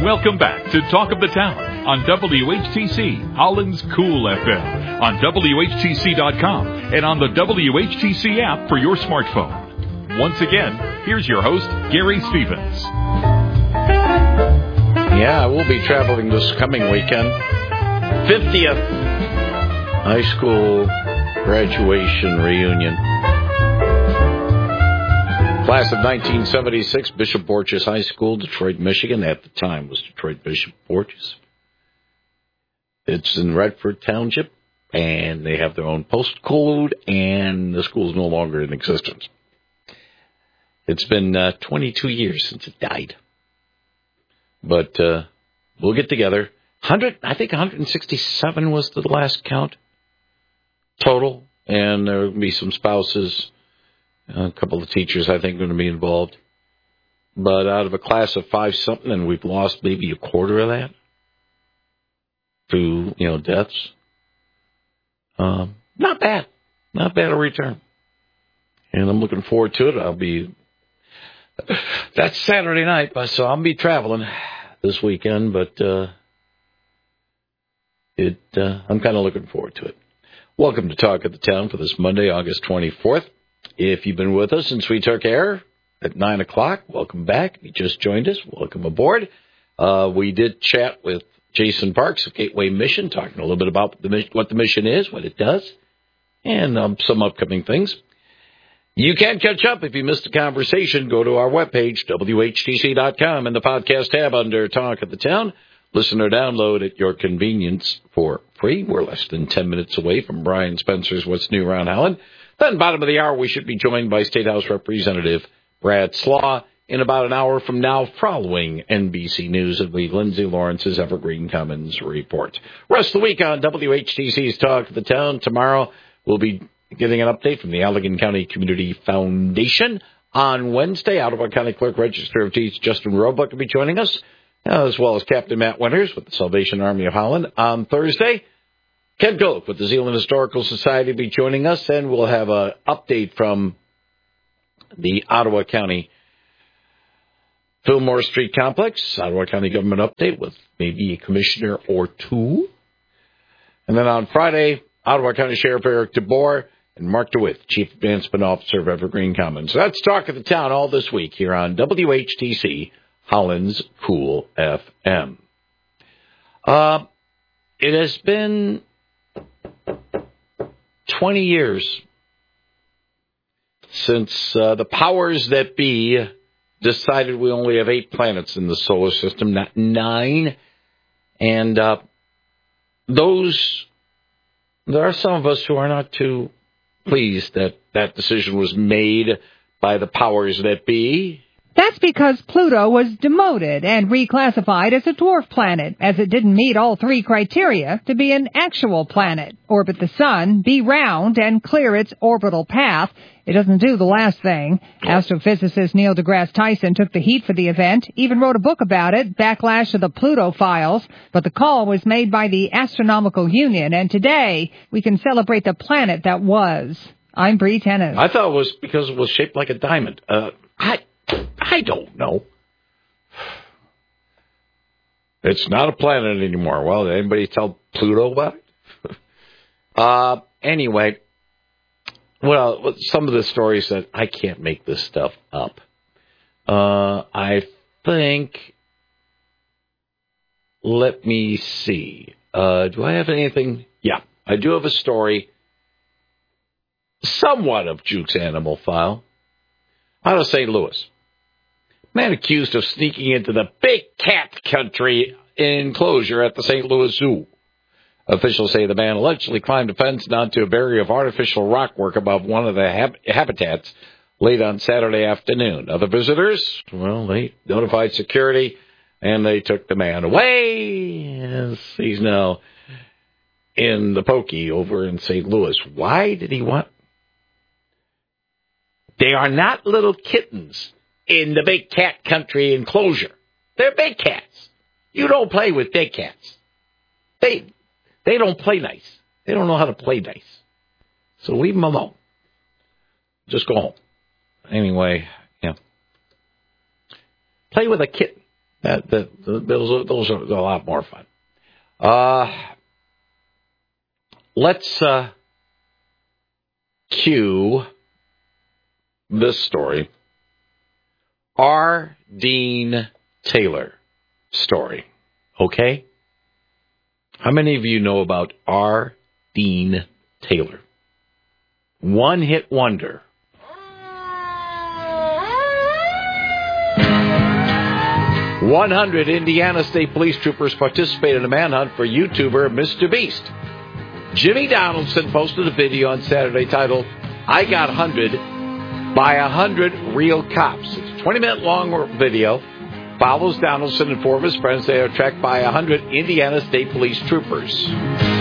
Welcome back to Talk of the Town on WHTC, Holland's Cool FM, on WHTC.com, and on the WHTC app for your smartphone. Once again, here's your host, Gary Stevens. Yeah, we'll be traveling this coming weekend. 50th high school graduation reunion. Class of 1976, Bishop Borges High School, Detroit, Michigan. At the time was Detroit Bishop Borges. It's in Redford Township, and they have their own postcode, and the school is no longer in existence. It's been 22 years since it died. But we'll get together. I think 167 was the last count total, and there will be some spouses. A couple of teachers, I think, are going to be involved. But out of a class of 5-something, and we've lost maybe a quarter of that to, deaths. Not bad. Not bad a return. And I'm looking forward to it. That's Saturday night, so I'll be traveling this weekend, but I'm kind of looking forward to it. Welcome to Talk of the Town for this Monday, August 24th. If you've been with us since we took air at 9 o'clock, welcome back. If you just joined us, welcome aboard. We did chat with Jason Parks of Gateway Mission, talking a little bit about what the mission is, what it does, and some upcoming things. You can catch up if you missed the conversation. Go to our webpage, WHTC.com, in the podcast tab under Talk of the Town. Listen or download at your convenience for free. We're less than 10 minutes away from Brian Spencer's What's New Around Holland. Then, bottom of the hour, we should be joined by State House Representative Brad Slaw in about an hour from now, following NBC News and Lindsay Lawrence's Evergreen Commons report. Rest of the week on WHTC's Talk of the Town. Tomorrow, we'll be getting an update from the Allegan County Community Foundation. On Wednesday, Ottawa County Clerk Register of Deeds Justin Roebuck will be joining us, as well as Captain Matt Winters with the Salvation Army of Holland. On Thursday, Ken Gold with the Zeeland Historical Society will be joining us, and we'll have an update from the Ottawa County Fillmore Street Complex, Ottawa County Government Update with maybe a commissioner or two. And then on Friday, Ottawa County Sheriff Eric DeBoer and Mark DeWitt, Chief Advancement Officer of Evergreen Commons. So that's Talk of the Town all this week here on WHTC, Holland's Cool FM. It has been 20 years since the powers that be decided we only have 8 planets in the solar system, not 9. And there are some of us who are not too pleased that that decision was made by the powers that be. That's because Pluto was demoted and reclassified as a dwarf planet, as it didn't meet all 3 criteria to be an actual planet: orbit the sun, be round, and clear its orbital path. It doesn't do the last thing. Astrophysicist Neil deGrasse Tyson took the heat for the event, even wrote a book about it, Backlash of the Pluto Files. But the call was made by the Astronomical Union, and today we can celebrate the planet that was. I'm Bree Tennis. I thought it was because it was shaped like a diamond. I don't know. It's not a planet anymore. Well, did anybody tell Pluto about it? Anyway, well, some of the stories that I can't make this stuff up. I think, let me see. Do I have anything? Yeah, I do have a story, somewhat of Juke's Animal File, out of St. Louis. Man accused of sneaking into the big cat country enclosure at the St. Louis Zoo. Officials say the man allegedly climbed a fence and onto a barrier of artificial rockwork above one of the habitats late on Saturday afternoon. Other visitors, well, they notified security, and they took the man away, as he's now in the pokey over in St. Louis. Why did he want? They are not little kittens in the big cat country enclosure. They're big cats. You don't play with big cats. They don't play nice. They don't know how to play nice. So leave them alone. Just go home. Anyway, yeah. Play with a kitten. Those are a lot more fun. Let's cue this story. R. Dean Taylor story. Okay? How many of you know about R. Dean Taylor? One-hit wonder. "100 Indiana State Police troopers participate in a manhunt for YouTuber Mr. Beast. Jimmy Donaldson posted a video on Saturday titled, 'I Got 100 by 100 Real Cops.' It's a 20-minute long video. Follows Donaldson and four of his friends. They are tracked by 100 Indiana State Police troopers.